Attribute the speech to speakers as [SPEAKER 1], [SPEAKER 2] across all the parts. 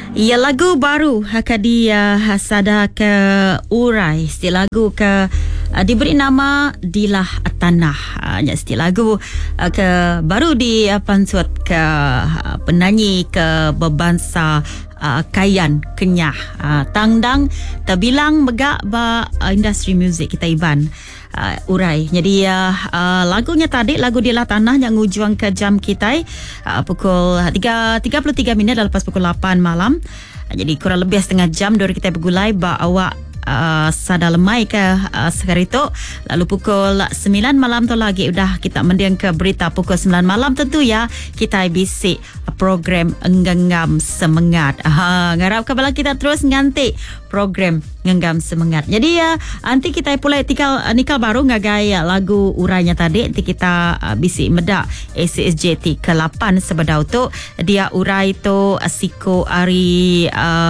[SPEAKER 1] Ya, lagu baru Hakadia Hasada ke Urai. Setiap lagu ke diberi nama Dilah Tanah. Setiap lagu ke baru di pansuat ke penyanyi ke berbangsa Kayan Kenyah. Tangdang terbilang megak ba industri muzik kita Iban. Urai. Jadi lagunya tadi, lagu Dilah Tanah yang ngujuang ke jam kita pukul 3.33 minit lepas pukul 8 malam. Jadi kurang lebih setengah jam dari kita bergulai awak sada lemai ke sekarang itu. Lalu pukul 9 malam tu lagi udah kita mendiang ke berita pukul 9 malam. Tentu ya kita bisik program Ngenggam Semangat. Ngarap kabar kita terus nganti program Ngenggam Semangat. Jadi nanti kita pula nikal baru ngagai lagu urainya tadi. Nanti kita bisik medak ACSJT ke-8 sebedau tu. Dia urai tu Siko Ari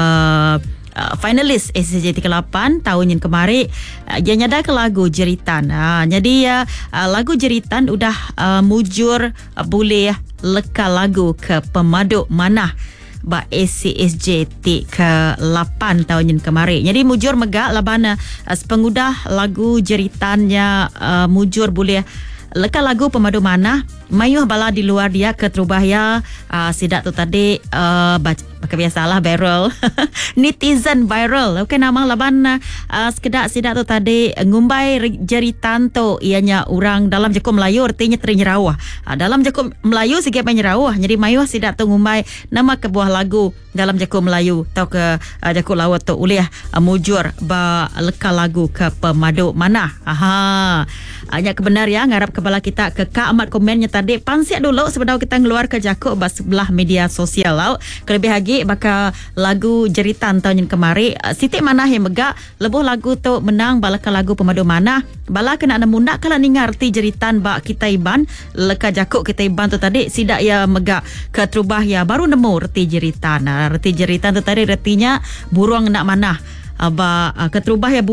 [SPEAKER 1] finalis ACSJT ke-8 tahun yang kemarin. Dia nyada ke lagu Jeritan. Jadi lagu Jeritan udah mujur boleh leka lagu ke pemaduk manah ba ACSJT ke-8 tahun yang kemarin. Jadi mujur megak labana pengudah lagu Jeritannya mujur boleh leka lagu pemaduk manah mayuh bala di luar dia ke terubahya sidak tu tadi baca biasalah viral netizen viral. Okey, nama laban sekedak sidak tu tadi ngumbai jeritan tu ianya orang dalam jaku Melayu artinya ternyerawah. Dalam jaku Melayu sikit penyerawah. Jadi mayuh sidak tu ngumbai nama kebuah lagu dalam jaku Melayu atau ke jaku lawat tu uliah mujur ba leka lagu ke pemaduk manah. Hanya kebenar ya ngarap kepala kita ke Kak Ahmad komennya tadi pansiak dulu sebelum kita ngeluar ke jakuk sebelah media sosial lau. Kelebih lagi bakal lagu Jeritan tahun yang kemarin sitik manah yang megak lebuh lagu tu menang balaka lagu pemaduk manah bala kena nemu nak kalau ni ngerti Jeritan bak kita Iban leka jakuk kita Iban tu tadi sidak ya megak ke terubah ya baru nemu reti Jeritan. Reti Jeritan tu tadi retinya buruang nak manah aba keterubah ya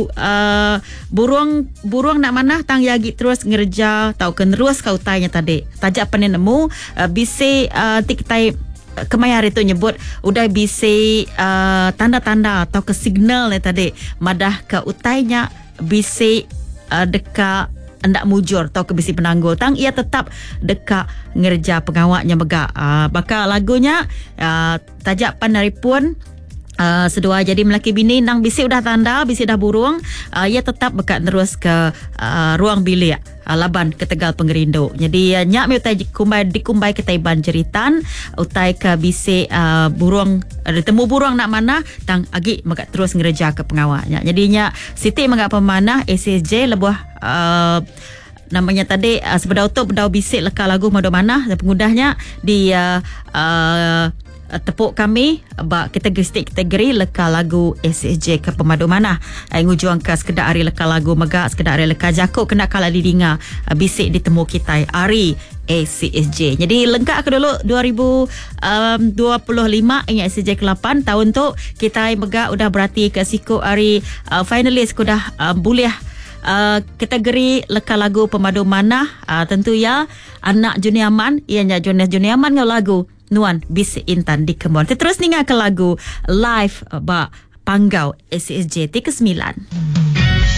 [SPEAKER 1] buruang nak manah tang yagi terus ngerja tau kenerus kau tanya tadi tajak panen nemu bisi tiktai kemayar itu nyebut udah bisi tanda-tanda atau ke signal ni tadi madah ke utainya bisi deka hendak mujur atau ke bisi penanggul tang ia tetap deka ngerja pengawaknya megak bakal lagunya tajak panari pun sedua jadi melaki bini nang bisi udah tanda bisi dah buruang ia tetap bekat terus ke ruang bilik laban ke Tegal Pengerindo. Jadi nyak mi utai dikumbai ke Taiban Jeritan utai ke bisi buruang temu buruang nak mana tang agi bekat terus ngereja ke pengawaknya. Jadi nyak siti megak pemanah ACSJ lebuh namanya tadi sebedau tu bedau bisik leka lagu madu manah dan pengudahnya di tepuk kami bak kategori leka lagu SSJ ke pemaduk manah ngujuang ke sekedar hari leka lagu megak sekedar hari leka jakuk kena kala didinga bisik ditemu kita hari ACSJ. Jadi lengkap ke dulu 2025 ini ACSJ ke-8 tahun tu kita megak udah berarti ke siku hari finalis kudah boleh kategori leka lagu pemaduk manah tentu ya anak Juniaman ianya Jonas Juniaman ngau lagu Nuan Bisik Intan di Kemon. Terus ninga ke lagu live ba Panggau ACSJT ke-9.